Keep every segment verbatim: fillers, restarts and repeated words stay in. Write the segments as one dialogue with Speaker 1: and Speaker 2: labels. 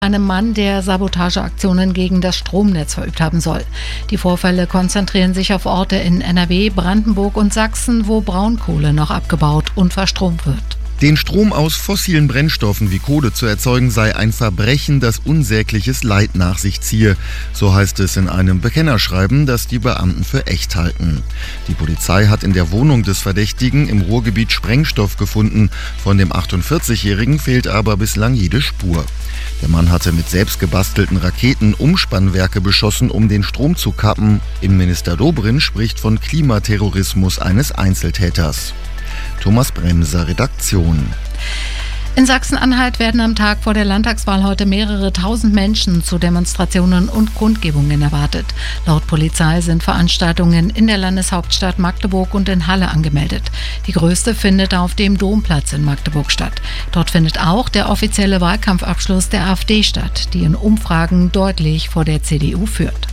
Speaker 1: einem Mann, der Sabotageaktionen gegen das Stromnetz verübt haben soll. Die Vorfälle konzentrieren sich auf Orte in N R W, Brandenburg und Sachsen, wo Braunkohle noch abgebaut und verstromt wird.
Speaker 2: Den Strom aus fossilen Brennstoffen wie Kohle zu erzeugen, sei ein Verbrechen, das unsägliches Leid nach sich ziehe. So heißt es in einem Bekennerschreiben, das die Beamten für echt halten. Die Polizei hat in der Wohnung des Verdächtigen im Ruhrgebiet Sprengstoff gefunden. Von dem achtundvierzigjährigen fehlt aber bislang jede Spur. Der Mann hatte mit selbst gebastelten Raketen Umspannwerke beschossen, um den Strom zu kappen. Innenminister Dobrindt spricht von Klimaterrorismus eines Einzeltäters. Thomas Bremser, Redaktion.
Speaker 1: In Sachsen-Anhalt werden am Tag vor der Landtagswahl heute mehrere tausend Menschen zu Demonstrationen und Kundgebungen erwartet. Laut Polizei sind Veranstaltungen in der Landeshauptstadt Magdeburg und in Halle angemeldet. Die größte findet auf dem Domplatz in Magdeburg statt. Dort findet auch der offizielle Wahlkampfabschluss der AfD statt, die in Umfragen deutlich vor der C D U führt.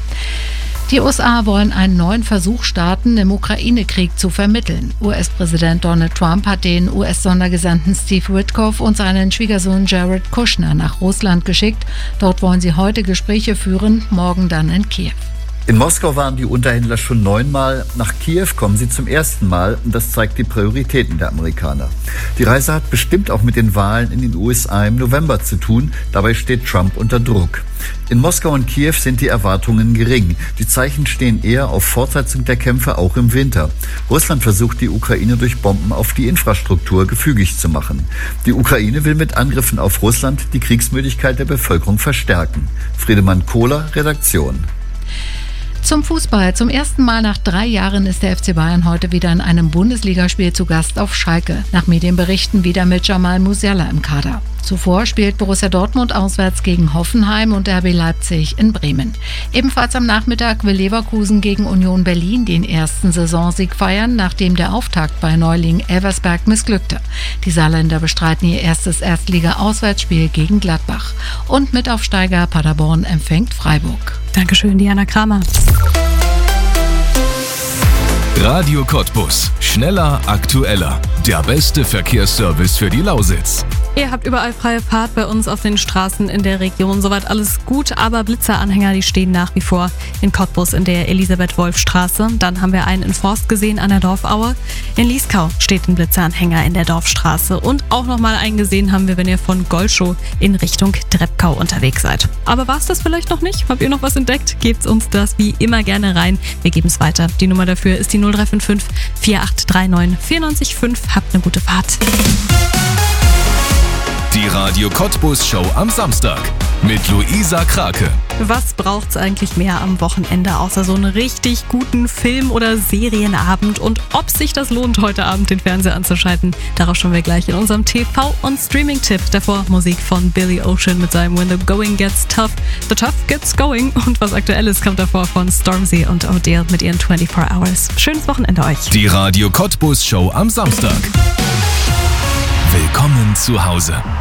Speaker 1: Die U S A wollen einen neuen Versuch starten, im Ukraine-Krieg zu vermitteln. U S-Präsident Donald Trump hat den U S-Sondergesandten Steve Witkoff und seinen Schwiegersohn Jared Kushner nach Russland geschickt. Dort wollen sie heute Gespräche führen, morgen dann in Kiew.
Speaker 3: In Moskau waren die Unterhändler schon neunmal, nach Kiew kommen sie zum ersten Mal und das zeigt die Prioritäten der Amerikaner. Die Reise hat bestimmt auch mit den Wahlen in den U S A im November zu tun, dabei steht Trump unter Druck. In Moskau und Kiew sind die Erwartungen gering. Die Zeichen stehen eher auf Fortsetzung der Kämpfe auch im Winter. Russland versucht, die Ukraine durch Bomben auf die Infrastruktur gefügig zu machen. Die Ukraine will mit Angriffen auf Russland die Kriegsmüdigkeit der Bevölkerung verstärken. Friedemann Kohler, Redaktion.
Speaker 1: Zum Fußball. Zum ersten Mal nach drei Jahren ist der F C Bayern heute wieder in einem Bundesligaspiel zu Gast auf Schalke. Nach Medienberichten wieder mit Jamal Musiala im Kader. Zuvor spielt Borussia Dortmund auswärts gegen Hoffenheim und R B Leipzig in Bremen. Ebenfalls am Nachmittag will Leverkusen gegen Union Berlin den ersten Saisonsieg feiern, nachdem der Auftakt bei Neuling Elversberg missglückte. Die Saarländer bestreiten ihr erstes Erstliga-Auswärtsspiel gegen Gladbach. Und Mitaufsteiger Paderborn empfängt Freiburg.
Speaker 4: Dankeschön, Diana Kramer.
Speaker 5: Radio Cottbus. Schneller, aktueller. Der beste Verkehrsservice für die Lausitz.
Speaker 4: Ihr habt überall freie Fahrt bei uns auf den Straßen in der Region. Soweit alles gut, aber Blitzeranhänger, die stehen nach wie vor in Cottbus in der Elisabeth-Wolf-Straße. Dann haben wir einen in Forst gesehen an der Dorfaue. In Lieskau steht ein Blitzeranhänger in der Dorfstraße. Und auch nochmal einen gesehen haben wir, wenn ihr von Golschow in Richtung Treppkau unterwegs seid. Aber war es das vielleicht noch nicht? Habt ihr noch was entdeckt? Gebt uns das wie immer gerne rein. Wir geben es weiter. Die Nummer dafür ist die null drei fünf fünf, vier acht drei neun, vier neun fünf. Habt eine gute Fahrt.
Speaker 5: Die Radio Cottbus Show am Samstag mit Luisa Krake.
Speaker 4: Was braucht's eigentlich mehr am Wochenende außer so einen richtig guten Film- oder Serienabend? Und ob sich das lohnt, heute Abend den Fernseher anzuschalten, darauf schauen wir gleich in unserem T V- und Streaming-Tipp. Davor Musik von Billy Ocean mit seinem When the Going Gets Tough. The Tough Gets Going. Und was Aktuelles kommt davor von Stormzy und Odell mit ihren vierundzwanzig Hours. Schönes Wochenende euch.
Speaker 5: Die Radio Cottbus Show am Samstag. Willkommen zu Hause.